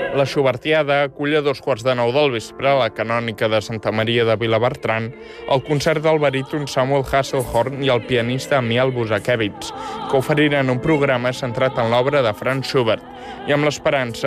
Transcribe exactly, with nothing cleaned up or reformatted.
La Schubertiada acull a dos quarts de nou del vespre la canònica de Santa Maria de Vilabertran, el concert del baríton Samuel Hasselhorn i el pianista Amiel Busakevitz, que oferiran un programa centrat en l'obra de Franz Schubert, i amb l'esperança